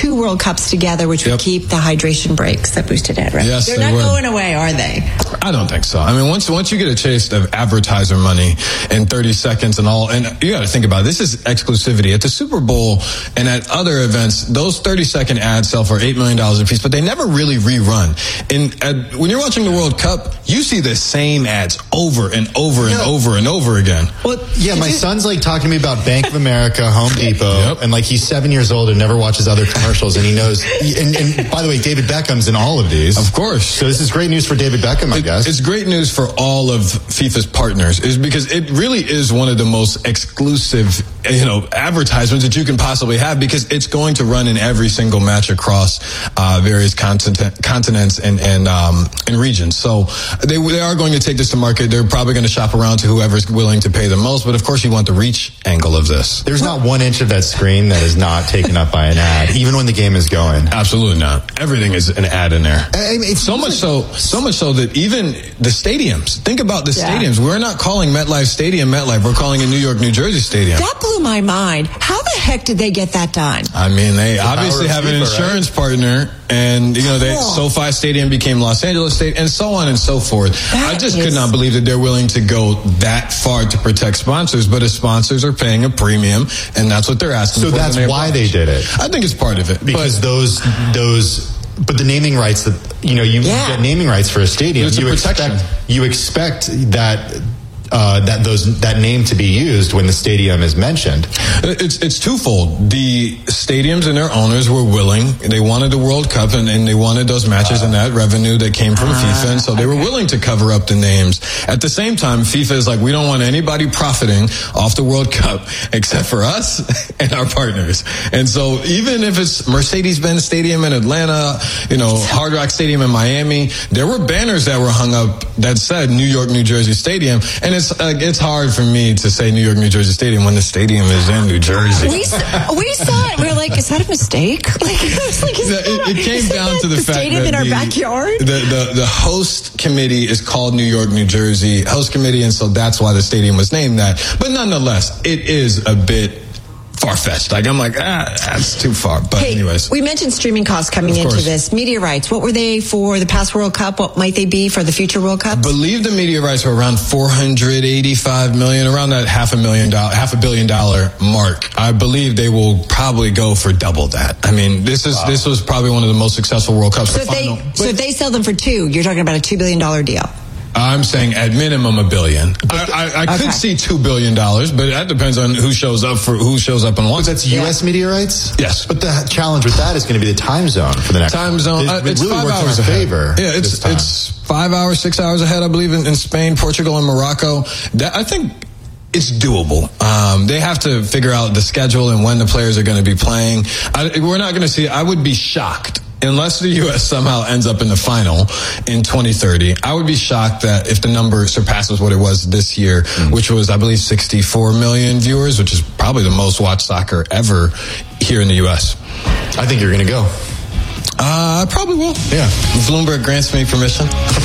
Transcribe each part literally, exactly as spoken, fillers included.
two World Cups together, which Yep. would keep the hydration breaks that Boosted had, right? Yes, They're they not would. going away, are they? I don't think so. I mean, once once you get a taste of advertiser money in thirty seconds and all, and you got to think about it, this is exclusivity. At the Super Bowl and at other events, those thirty second ads sell for eight million dollars a piece, but they never really rerun. And at, when you're watching the World Cup, you see the same ads over and over and Yeah. over and over again. Well, yeah, my son's like talking to me about Bank of America, Home Depot, Yep. and like he's seven years old and never watches other commercials, and he knows. And, and by the way, David Beckham's in all of these, Of course. So this is great news for David Beckham, I It- guess. It's great news for all of FIFA's partners, is because it really is one of the most exclusive, you know, advertisements that you can possibly have, because it's going to run in every single match across uh, various continent, continents and and um, and regions. So they they are going to take this to market. They're probably going to shop around to whoever's willing to pay the most. But of course, you want the reach angle of this. There's not one inch of that screen that is not taken up by an ad, even when the game is going. Absolutely not. Everything is an ad in there. I mean, it's So much so, so much so that even the stadiums. Think about the Yeah. stadiums. We're not calling MetLife Stadium MetLife. We're calling it New York, New Jersey Stadium. That blew my mind. How the heck did they get that done? I mean, they The obviously power of have an FIFA, insurance partner, and you know, they Cool. SoFi Stadium became Los Angeles Stadium, and so on and so forth. That I just is- could not believe that they're willing to go that far to protect sponsors, but as sponsors are paying a premium, and that's what they're asking So for. that's when why oblige. they did it. I think it's part of it Because but those those but the naming rights that you know you Yeah. get naming rights for a stadium, It's a you protection. expect you expect that uh, that those that name to be used when the stadium is mentioned. It's it's twofold. The stadiums and their owners were willing. They wanted the World Cup, and, and they wanted those matches and that revenue that came from FIFA, and so they were willing to cover up the names. At the same time, FIFA is like, we don't want anybody profiting off the World Cup except for us and our partners. And so even if it's Mercedes-Benz Stadium in Atlanta, you know, Hard Rock Stadium in Miami, there were banners that were hung up that said New York, New Jersey Stadium, and it's uh, it's hard for me to say New York, New Jersey Stadium when the stadium is in New Jersey. We, s- we saw it. We were like, is that a mistake? Like, it was like, is The- that it, it a- came isn't down that to the, the fact stadium that in our the, backyard? The, the the host committee is called New York, New Jersey Host Committee, and so that's why the stadium was named that. But nonetheless, it is a bit far-fetched. Like, I'm like, ah, that's too far. But Hey, anyways. we mentioned streaming costs coming Of into course. this. Media rights, what were they for the past World Cup? What might they be for the future World Cup? believe the media rights were around four hundred eighty-five million, around that half a million dollar, half a billion dollar mark. I believe they will probably go for double that. I mean, this is this was probably one of the most successful World Cups. So The if, they, final- so if they sell them for two, you're talking about a two billion dollars deal. I'm saying at minimum a billion. I, I, I could Okay. see two billion dollars, but that depends on who shows up for who shows up and But wants. that's U S media rights? Yes. But the challenge with that is going to be the time zone for the next Time one. zone. It, Uh, it it's really five works in hours our ahead. favor. Yeah, it's this time. it's five hours, six hours ahead. I believe in, in Spain, Portugal, and Morocco. That I think it's doable. Um, they have to figure out the schedule and when the players are going to be playing. I, we're not going to see. I would be shocked. Unless the U S somehow ends up in the final in twenty thirty, I would be shocked that if the number surpasses what it was this year, mm. which was, I believe, sixty-four million viewers, which is probably the most watched soccer ever here in the U S. I think you're going to go. Uh, I probably will. Yeah. Bloomberg grants me permission.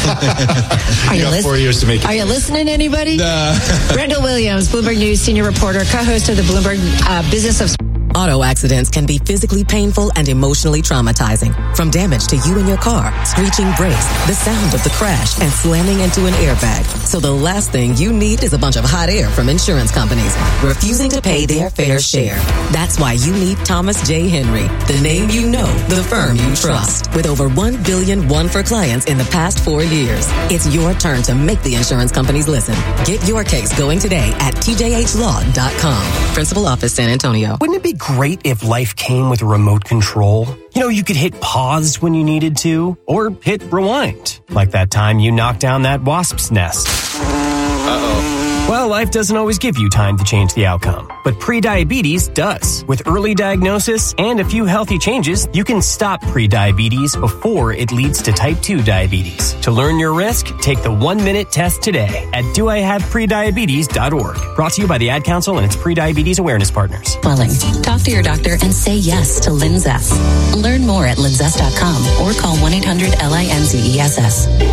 Are You you, got lis- four years to make it. Are you listening, anybody? Uh, Brenda Williams, Bloomberg News senior reporter, co-host of the Bloomberg uh, Business of Auto accidents can be physically painful and emotionally traumatizing. From damage to you and your car, screeching brakes, the sound of the crash, and slamming into an airbag. So the last thing you need is a bunch of hot air from insurance companies refusing to pay their fair share. That's why you need Thomas J. Henry, the name you know, the firm you trust. With over one billion won for clients in the past four years. It's your turn to make the insurance companies listen. Get your case going today at T J H law dot com. Principal Office, San Antonio. Wouldn't it be great if life came with a remote control? You know, you could hit pause when you needed to, or hit rewind, like that time you knocked down that wasp's nest. Uh-oh. Well, life doesn't always give you time to change the outcome, but prediabetes does. With early diagnosis and a few healthy changes, you can stop prediabetes before it leads to type two diabetes. To learn your risk, take the one-minute test today at do I have prediabetes dot org. Brought to you by the Ad Council and its prediabetes awareness partners. Swelling. Talk to your doctor and say yes to Linzess. Learn more at linzess dot com or call one eight hundred L I N Z E S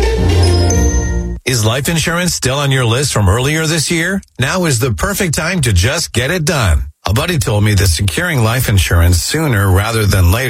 S. Is life insurance still on your list from earlier this year? Now is the perfect time to just get it done. A buddy told me that securing life insurance sooner rather than later